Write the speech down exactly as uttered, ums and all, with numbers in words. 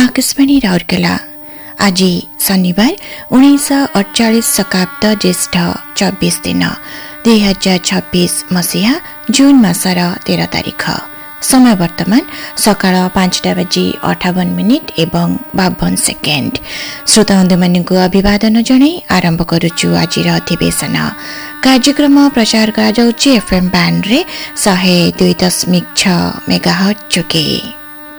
आकाशवाणी राउरकेला। आज शनिवार उन्नीस अड़चाश शताब्द ज्येष्ठ चौबीस दिन दुई हजार छब्बीस मसीहा जून मासर तेरह तारिख। समय वर्तमान सकाळ पांचटा बजी अठावन मिनिट एवं बावन सेकेंड। श्रोता बंधु अभिवादन जणाई आरंभ करुचु आजिर अधिवेशन। कार्यक्रम प्रचार करा जाउछि एफएम बैंड रे सौ दुई दशमिक छह मेगाहर्ट्ज जोगे।